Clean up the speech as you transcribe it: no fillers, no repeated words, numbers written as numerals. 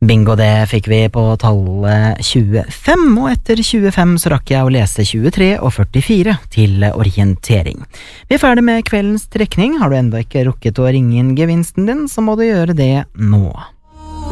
Bingo, det fikk vi på tallet 25, og etter 25 så rakk jeg å lese 23 og 44 til orientering. Vi ferdig med kveldens trekning. Har du enda ikke rukket å ringe inn gevinsten din, så må du gjøre det nå.